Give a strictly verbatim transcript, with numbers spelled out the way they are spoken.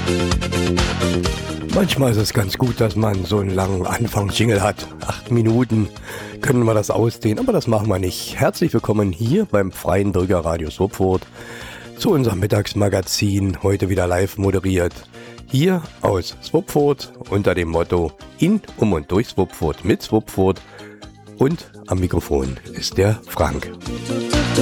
Manchmal ist es ganz gut, dass man so einen langen Anfangsjingle hat. Acht Minuten können wir das ausdehnen, aber das machen wir nicht. Herzlich willkommen hier beim Freien Bürgerradio Swupfurt zu unserem Mittagsmagazin, heute wieder live moderiert. Hier aus Swupfurt unter dem Motto In, um und durch Swupfurt mit Swupfurt. Und am Mikrofon ist der Frank.